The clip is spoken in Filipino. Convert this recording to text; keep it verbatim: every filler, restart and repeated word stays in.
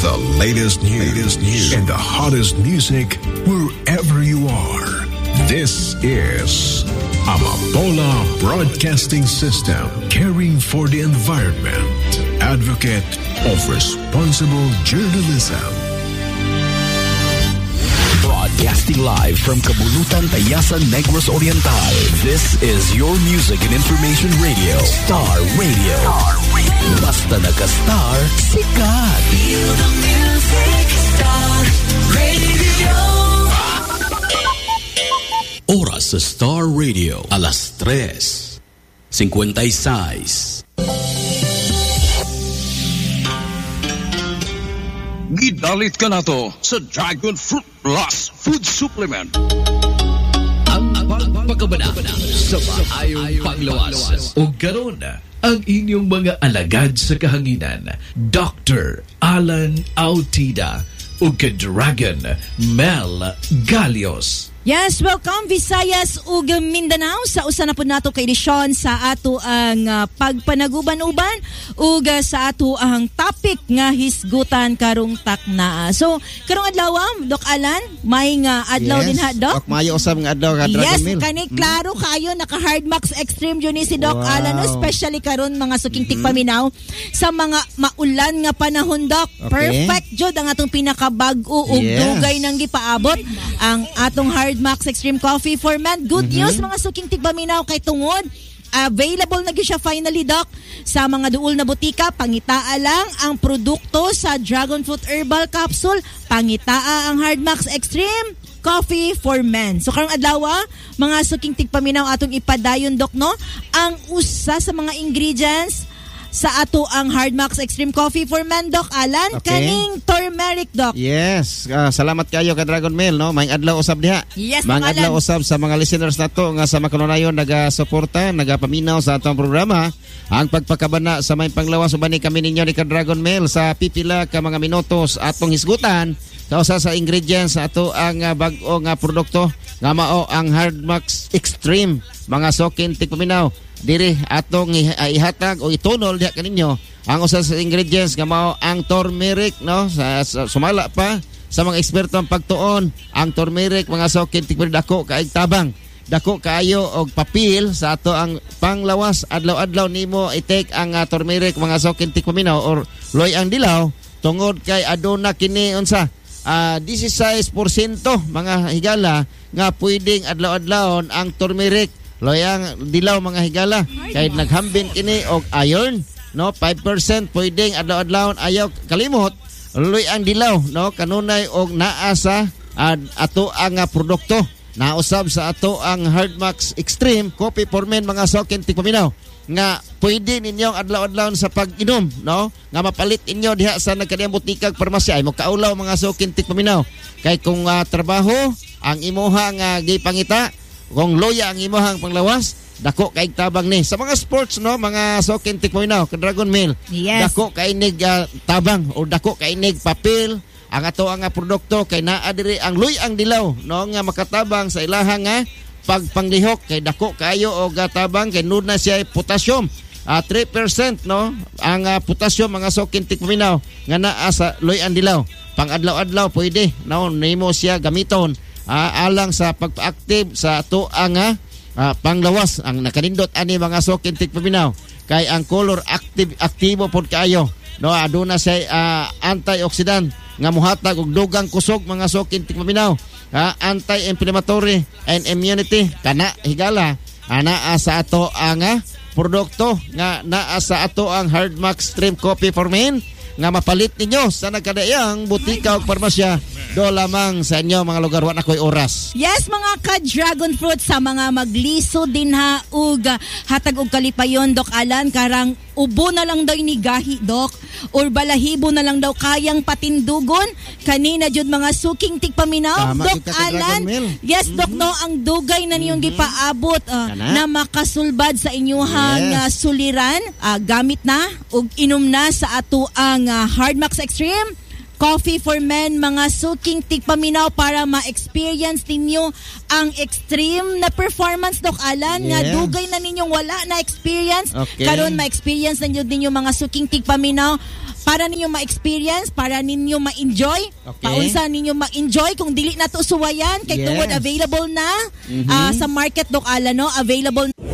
The latest news, latest news and the hottest music wherever you are. This is Amapola Broadcasting System, caring for the environment, advocate of responsible journalism. Broadcasting live from Kabulutan, Tayasan, Negros Oriental. This is your music and information radio, Star Radio. Star Radio. Basta naka-star, sikat. Feel the music, Star Radio. Oras sa Star Radio, alas tres, fifty-six. Gidalit ka na to sa Dragon Fruit Plus Food Supplement. Ang pagpagkabana sa maayong panglawas. O garon ang inyong mga alagad sa kahanginan, Doctor Alan Autida o ka-Dragon Mel Galios. Yes, welcome Visayas ug Mindanao sa usa na pud nato ka edisyon sa ato ang uh, pagpanaguban-uban ug uh, sa ato ang topic nga hisgutan karong takna. So, karong adlaw, Doc Alan, may nga adlaw yes. din ha, Doc. Doc, mayo usab nga adlaw ka Dragon yes, Mill. Yes, kani klaro hmm. kayo naka Hard Max Extreme yun ni si Doc wow. Alan, especially karon mga suking mm-hmm. tikpaminaw sa mga maulan nga panahon, Doc. Okay. Perfect jud ang atong pinakabag-o ug yes. dugay nang gipaabot ang atong Hard Max Extreme Coffee for Men. Good mm-hmm. news mga suking tigpaminaw kay tungod available na gyud siya finally, Doc, sa mga duol na butika. Pangitaa lang ang produkto sa Dragon Fruit Herbal Capsule. Pangitaa ang Hard Max Extreme Coffee for Men. So karong adlaw, mga suking tigpaminaw atong ipadayon, Doc, no? Ang usa sa mga ingredients sa ato ang Hard Max Extreme Coffee for Men, Doc Alan, okay. Kaning turmeric, Doc. Yes, uh, salamat kayo ka Dragon Mill, no? May adlaw usab diha. Yes, Mang adlaw usab sa mga listeners nato nga sa makanunayon naga-suporta, nagapaminaw sa atong programa. Ang pagpakabana sa may panglawas ubani kami ninyo ni ka Dragon Mill sa pipila ka mga minutos atong hisgutan kausa sa ingredients sa ato ang uh, bag-o nga produkto nga mao ang Hard Max Extreme. Mga sokin tigpaminaw diri atong ihatag o itunol diha kaninyo ang usa sa ingredients nga mao ang turmeric, no? Sa, sa sumala pa sa mga eksperto ang pagtuon ang turmeric mga sokin tigpid dako kaay tabang dako kaayo og papel sa ato ang panglawas. Adlaw-adlaw nimo i-take ang uh, turmeric mga sokin tigpaminaw or loy ang dilaw tungod kay aduna kini unsa uh, sixteen percent mga higala nga pwedeng adlaw-adlawon ang turmeric loyang dilaw mga higala kay naghambin kini og iron, no? five percent pwedeng adlaw-adlawon ayaw kalimot loy ang dilaw, no? Kanunay og naa sa uh, ato ang uh, produkto nausab sa ato ang Hard Max Extreme Coffee for Men mga sokin tigpaminaw nga pwede ninyong adlaw-adlawon sa pag-inom, no? Nga mapalit inyo diha sa nagkadiyang butika ug parmasya ay mo kaulaw mga sokin tigpaminaw kay kung uh, trabaho ang imuha nga gipangita kung loya ang imahang panglawas, dako kay tabang ni. Sa mga sports, no, mga sokin tikmoinaw, ka Dragon Mill, yes. dako kay nig uh, tabang o dako kay nig papel ang ato ang uh, produkto kay naa diri ang loy ang dilaw, no, nga makatabang sa ilahang nga uh, pagpanglihok kay dako kayo og uh, tabang kay nun na siya potassium. Uh, three percent, no, ang uh, potassium mga sokin tikmoinaw nga naa sa loy ang dilaw. Pang adlaw-adlaw pwede, no, nimo siya gamiton. Uh, alang sa pagpa-active sa ato ang uh, panglawas ang nakanindot ani mga sokin tigpaminaw kay ang color active aktibo pod kaayo, no? Aduna say uh, antioxidant nga mohatag og dugang kusog mga sokin tigpaminaw, uh, anti-inflammatory and immunity kana higala ana sa ato ang uh, produkto nga naa sa ato ang Hard Max Extreme Coffee for Men nga mapalit ninyo sa nagkadaiyang butika ug parmasya do lamang sa inyo mga lugar wa na koy oras. Yes, mga ka-dragon fruit sa mga magliso din ha ug hatag og kalipayon, Doc Alan, karang ubo na lang daw ni gahi, Doc, or balahibo na lang daw kayang patindugon kanina jud mga suking tigpaminaw, Doc Alan. Yes, mm-hmm. Doc, no, ang dugay na niyong mm-hmm. gipaabot uh, na makasulbad sa inyuhang yes. uh, suliran, uh, gamit na ug inom na sa ato ang uh, Hard Max Extreme Coffee for Men, mga suking tigpaminaw para ma-experience ninyo ang extreme na performance, Doc Alan, Yeah. nga dugay na ninyong wala na experience. Okay. Karon ma-experience na ninyo mga suking tigpaminaw para ninyo ma-experience, para ninyo ma-enjoy. Okay. Paunsa ninyo ma-enjoy kung dili na to suwayan kay Yes. tungod available na Mhm. ah, sa market, Doc Alan, no? Available